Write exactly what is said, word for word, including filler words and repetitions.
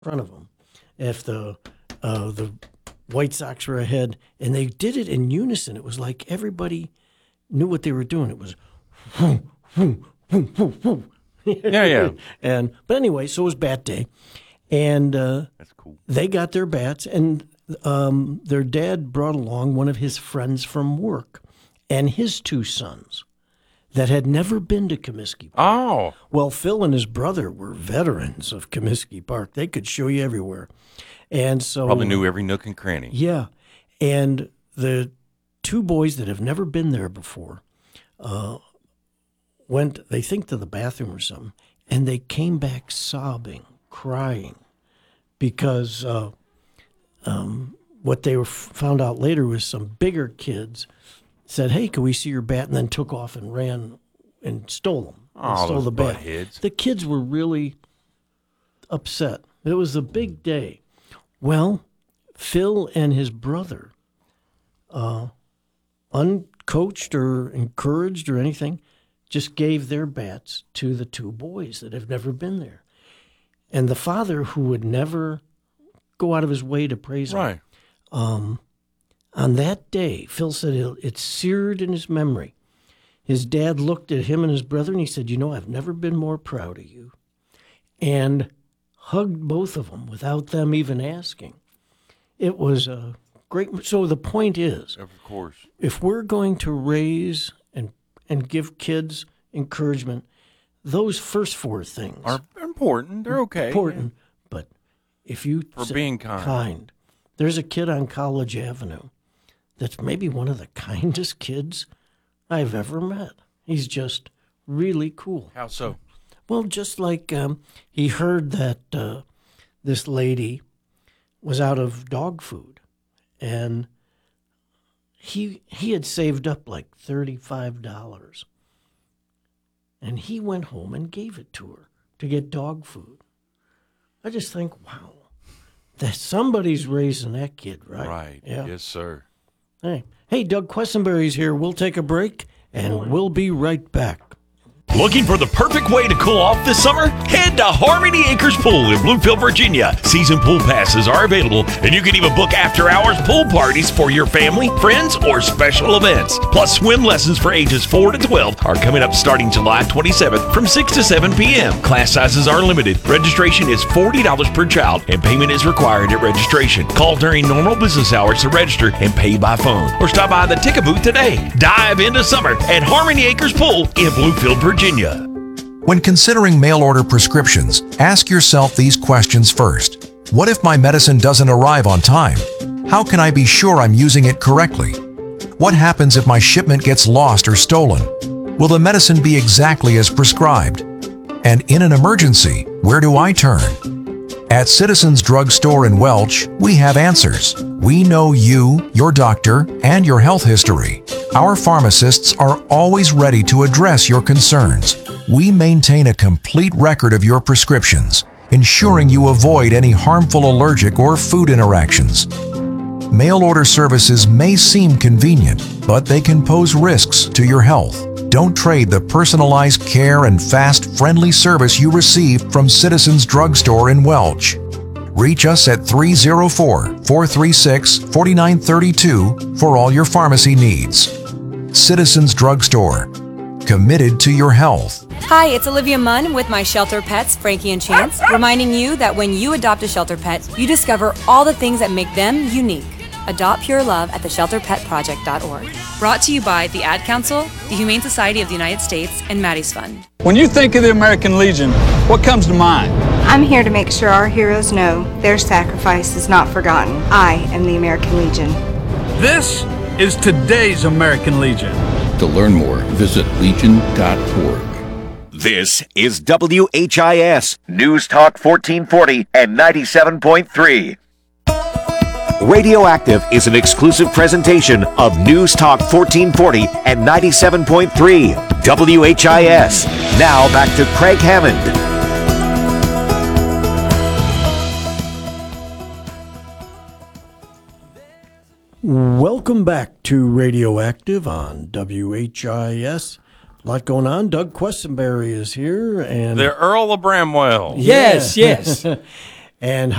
front of them. If the uh, the White Sox were ahead, and they did it in unison. It was like everybody knew what they were doing. It was, whoo, whoo, whoo, whoo, whoo. Yeah, yeah. And but anyway, so it was bat day, and uh, that's cool. They got their bats, and um, their dad brought along one of his friends from work, and his two sons that had never been to Comiskey Park. Oh. Well, Phil and his brother were veterans of Comiskey Park. They could show you everywhere. And so probably knew every nook and cranny. Yeah. And the two boys that have never been there before uh, went, they think, to the bathroom or something, and they came back sobbing, crying, because uh, um, what they were, found out later was some bigger kids said, "Hey, can we see your bat?" and then took off and ran and stole them. And oh, stole the bat. Buttheads. The kids were really upset. It was a big day. Well, Phil and his brother, uh, uncoached or encouraged or anything, just gave their bats to the two boys that have never been there. And the father, who would never go out of his way to praise right. him, um, on that day, Phil said it, it seared in his memory. His dad looked at him and his brother, and he said, "You know, I've never been more proud of you." And hugged both of them without them even asking. It was a great. So the point is, of course, if we're going to raise and and give kids encouragement, those first four things are important. They're okay. Important, yeah. But if you for being kind. kind, there's a kid on College Avenue that's maybe one of the kindest kids I've ever met. He's just really cool. How so? Well, just like um, he heard that uh, this lady was out of dog food, and he he had saved up like thirty-five dollars, and he went home and gave it to her to get dog food. I just think, wow, that somebody's raising that kid, right? Right. Yeah. Yes, sir. Hey, hey, Doug Quessenberry's here. We'll take a break, and we'll be right back. Looking for the perfect way to cool off this summer? Head to Harmony Acres Pool in Bluefield, Virginia. Season pool passes are available, and you can even book after-hours pool parties for your family, friends, or special events. Plus, swim lessons for ages four to twelve are coming up starting July twenty-seventh from six to seven p.m. Class sizes are limited. Registration is forty dollars per child, and payment is required at registration. Call during normal business hours to register and pay by phone, or stop by the ticket booth today. Dive into summer at Harmony Acres Pool in Bluefield, Virginia. When considering mail-order prescriptions, ask yourself these questions first. What if my medicine doesn't arrive on time? How can I be sure I'm using it correctly? What happens if my shipment gets lost or stolen? Will the medicine be exactly as prescribed? And in an emergency, where do I turn? At Citizens Drug Store in Welch, we have answers. We know you, your doctor, and your health history. Our pharmacists are always ready to address your concerns. We maintain a complete record of your prescriptions, ensuring you avoid any harmful allergic or food interactions. Mail order services may seem convenient, but they can pose risks to your health. Don't trade the personalized care and fast, friendly service you receive from Citizens Drug Store in Welch. Reach us at three oh four, four three six, four nine three two for all your pharmacy needs. Citizens Drug Store. Committed to your health. Hi, it's Olivia Munn with my shelter pets, Frankie and Chance, reminding you that when you adopt a shelter pet, you discover all the things that make them unique. Adopt Pure Love at the shelter pet project dot org. Brought to you by the Ad Council, the Humane Society of the United States, and Maddie's Fund. When you think of the American Legion, what comes to mind? I'm here to make sure our heroes know their sacrifice is not forgotten. I am the American Legion. This is today's American Legion. To learn more, visit legion dot org. This is W H I S, News Talk fourteen forty and ninety-seven point three. Radioactive is an exclusive presentation of News Talk fourteen forty and ninety-seven point three W H I S. Now back to Craig Hammond. Welcome back to Radioactive on W H I S. A lot going on. Doug Quessenberry is here, and the Earl of Bramwell. Yes, yes. and